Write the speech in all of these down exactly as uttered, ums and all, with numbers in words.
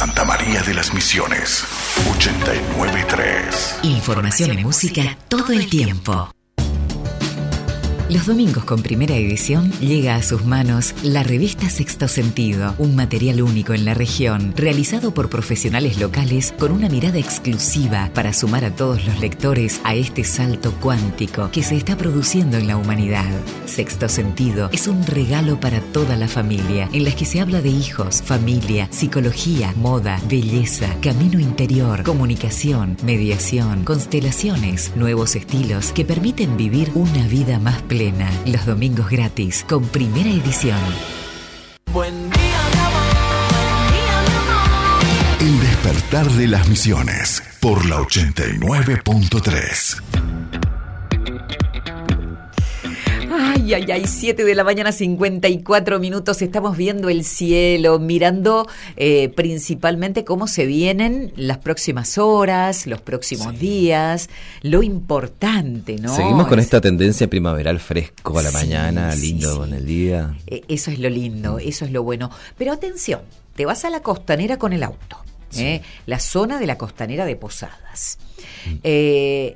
Santa María de las Misiones, ochenta y nueve punto tres. Información y música todo el tiempo. Los domingos con Primera Edición llega a sus manos la revista Sexto Sentido, un material único en la región, realizado por profesionales locales con una mirada exclusiva para sumar a todos los lectores a este salto cuántico que se está produciendo en la humanidad. Sexto Sentido es un regalo para toda la familia, en las que se habla de hijos, familia, psicología, moda, belleza, camino interior, comunicación, mediación, constelaciones, nuevos estilos que permiten vivir una vida más plena. Los domingos gratis con Primera Edición. Buen día, mi amor. Buen día, mi amor. El despertar de las Misiones por la ochenta y nueve punto tres. Ay, ay, ay, siete de la mañana, cincuenta y cuatro minutos. Estamos viendo el cielo, mirando eh, principalmente cómo se vienen las próximas horas, los próximos sí. días, lo importante, ¿no? Seguimos con esta tendencia primaveral fresco a la sí, mañana, lindo sí, con sí. el día. Eh, eso es lo lindo, eso es lo bueno. Pero atención, te vas a la costanera con el auto, sí. ¿eh? La zona de la costanera de Posadas. Mm. Eh,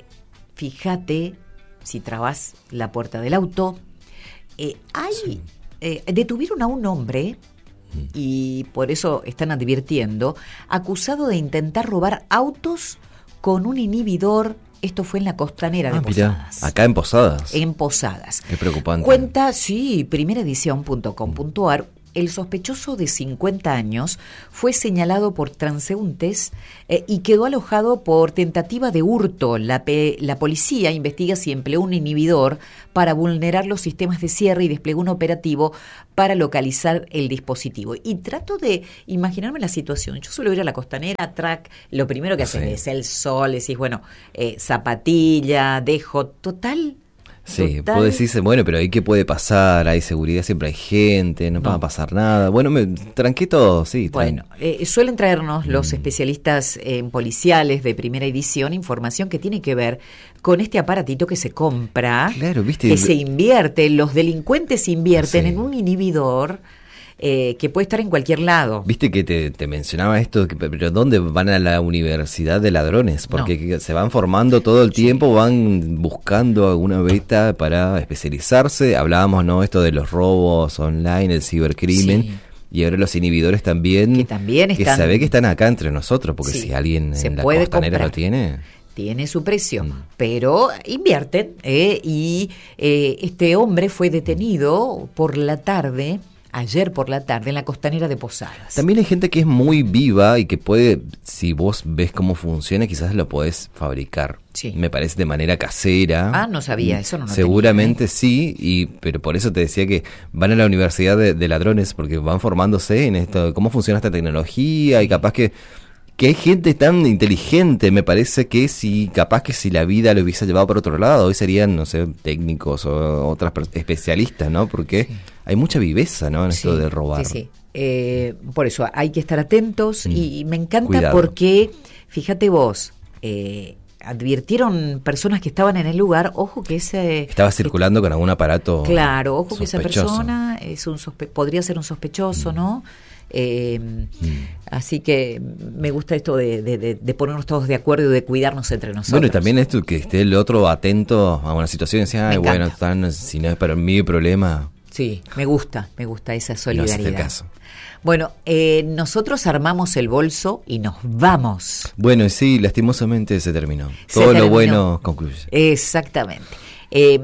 fíjate si trabas la puerta del auto. Eh, hay sí. eh, detuvieron a un hombre mm. y por eso están advirtiendo, acusado de intentar robar autos con un inhibidor. Esto fue en la costanera ah, de Posadas. Mirá, acá en Posadas. En Posadas. Qué preocupante. Cuenta, sí, primera edición punto com punto a r. El sospechoso de cincuenta años fue señalado por transeúntes eh, y quedó alojado por tentativa de hurto. La, pe- la policía investiga si empleó un inhibidor para vulnerar los sistemas de cierre y desplegó un operativo para localizar el dispositivo. Y trato de imaginarme la situación. Yo suelo ir a la costanera, track, lo primero que hacen sí. es el sol, decís, bueno, eh, zapatilla, dejo, total... Sí, Total. vos decís, bueno, pero ahí qué puede pasar, hay seguridad, siempre hay gente, no, no. va a pasar nada. Bueno, me tranqué todo, sí. Bueno, eh, suelen traernos mm. los especialistas en policiales de Primera Edición información que tiene que ver con este aparatito que se compra, claro, ¿viste? que se invierte, los delincuentes invierten sí. en un inhibidor. Eh, que puede estar en cualquier lado. Viste que te, te mencionaba esto, que, pero ¿dónde van a la universidad de ladrones? Porque no. se van formando todo el tiempo, sí. van buscando alguna beta para especializarse. Hablábamos, ¿no? Esto de los robos online, el cibercrimen. Sí. Y ahora los inhibidores también. Que también están. Que se ve que están acá entre nosotros, porque sí. si alguien se en la costanera comprar. Lo tiene. Tiene su precio, mm. pero invierten. Eh, y eh, este hombre fue detenido por la tarde. Ayer por la tarde en la costanera de Posadas. También hay gente que es muy viva y que puede, si vos ves cómo funciona, quizás lo podés fabricar. Sí. Me parece de manera casera. Ah, no sabía, eso no lo Seguramente tenía, ¿eh? sí, y pero por eso te decía que van a la universidad de, de ladrones, porque van formándose en esto, cómo funciona esta tecnología, y capaz que que hay gente tan inteligente, me parece que si capaz que si la vida lo hubiese llevado por otro lado, hoy serían, no sé, técnicos o otras especialistas, ¿no? Porque sí. hay mucha viveza, ¿no? En sí, esto de robar. Sí, sí. Eh, por eso hay que estar atentos mm. y me encanta Cuidado. Porque, fíjate vos, eh, advirtieron personas que estaban en el lugar, ojo que ese... Estaba circulando que, con algún aparato Claro, ojo sospechoso. Que esa persona es un sospe- podría ser un sospechoso, mm. ¿no? Eh, mm. Así que me gusta esto de, de, de, de ponernos todos de acuerdo y de cuidarnos entre nosotros. Bueno, y también esto que esté el otro atento a una situación y decía, ay, bueno, tan, si no es para mí el problema. Sí, me gusta, me gusta esa solidaridad. No es el caso. Bueno, eh, nosotros armamos el bolso y nos vamos. Bueno, sí, lastimosamente se terminó. Se Todo terminó. Lo bueno concluye. Exactamente. Eh,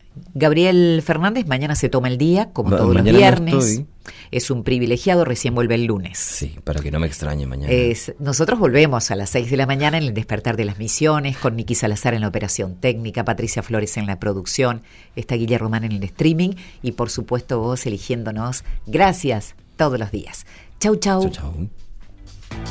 Gabriel Fernández mañana se toma el día, como Ma- todos los mañana viernes. no estoy. Es un privilegiado, recién vuelve el lunes. Sí, para que no me extrañe mañana. Es, nosotros volvemos a las seis de la mañana en el Despertar de las Misiones, con Nicky Salazar en la operación técnica, Patricia Flores en la producción, está Guilla Román en el streaming y por supuesto vos eligiéndonos. Gracias todos los días. Chau, chau. Chau, chau.